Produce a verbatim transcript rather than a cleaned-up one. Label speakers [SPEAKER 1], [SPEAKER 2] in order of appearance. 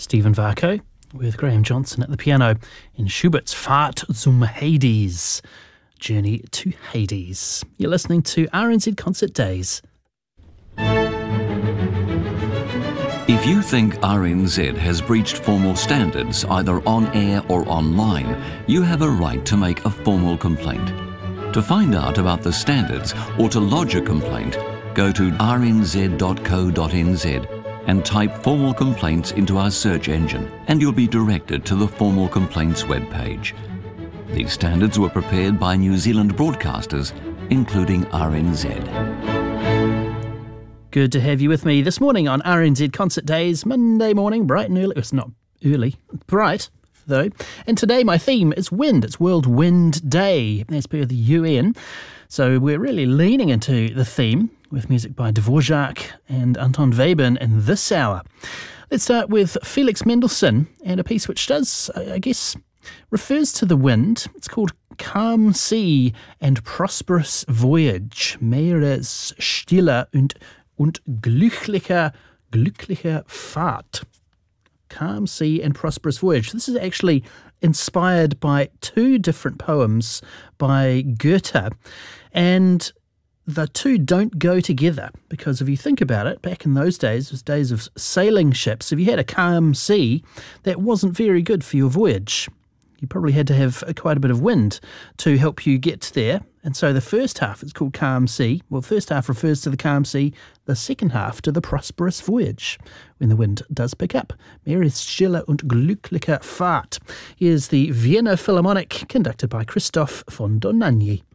[SPEAKER 1] Stephen Varco with Graham Johnson at the piano in Schubert's Fahrt zum Hades, Journey to Hades. You're listening to R N Z Concert Days.
[SPEAKER 2] If you think R N Z has breached formal standards either on air or online, you have a right to make a formal complaint. To find out about the standards or to lodge a complaint, go to r n z dot co dot n z and type formal complaints into our search engine, and you'll be directed to the formal complaints webpage. These standards were prepared by New Zealand broadcasters, including R N Z.
[SPEAKER 1] Good to have you with me this morning on R N Z Concert Days, Monday morning, bright and early. It's not early, bright though. And today my theme is wind. It's World Wind Day, as per the U N. So we're really leaning into the theme with music by Dvorak and Anton Webern in this hour. Let's start with Felix Mendelssohn and a piece which does, I guess, refers to the wind. It's called Calm Sea and Prosperous Voyage. Meeres stille und, und glücklicher, glücklicher Fahrt. Calm Sea and Prosperous Voyage. This is actually inspired by two different poems by Goethe, and the two don't go together, because if you think about it, back in those days, it was days of sailing ships. If you had a calm sea, that wasn't very good for your voyage. You probably had to have quite a bit of wind to help you get there. And so the first half is called Calm Sea. Well, the first half refers to the calm sea, the second half to the prosperous voyage, when the wind does pick up. Meeres stille und glücklicher Fahrt. Here's the Vienna Philharmonic, conducted by Christoph von Dohnanyi.